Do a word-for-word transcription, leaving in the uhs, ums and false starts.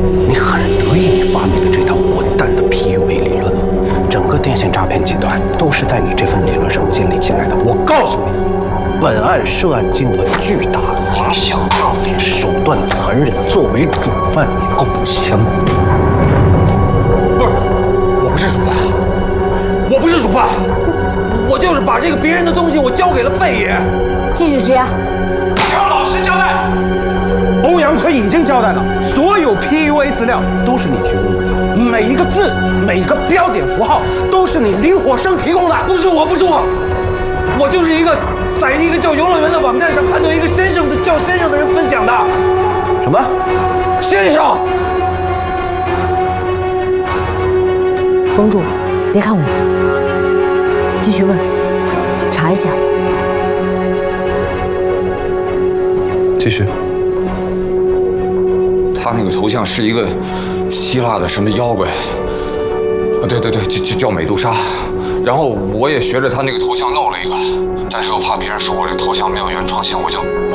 你很得意你发明的这套混蛋的 P U A 理论吗？整个电信诈骗集团都是在你这份理论上建立起来的。我告诉你，本案涉案金额巨大，影响恶劣，手段残忍，作为主犯你够呛。 不是，我不是主犯，我不是主犯，我就是把这个别人的东西我交给了贝爷。 继续施压。 请老实交代。 欧阳奎已经交代了，所有 P U A 资料都是你提供的，每一个字、每一个标点符号都是你林火生提供的。 不是我，不是我，我就是一个在一个叫游乐园的网站上看到一个先生的叫先生的人分享的。 什么？ 先生？ 绷住，别看我，继续问，查一下。 继续。 他那个头像是一个希腊的什么妖怪啊？对对对，就就叫美杜莎。然后我也学着他那个头像弄了一个，但是又怕别人说我这头像没有原创性，我就